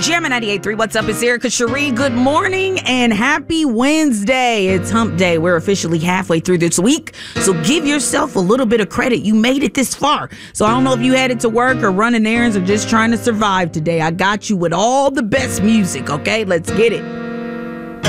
Jammin' 98.3, what's up? It's Erica Cherie. Good morning and happy Wednesday. It's hump day. We're officially halfway through this week, so give yourself a little bit of credit. You made it this far. So I don't know if you headed to work or running errands or just trying to survive today. I got you with all the best music, okay? Let's get it.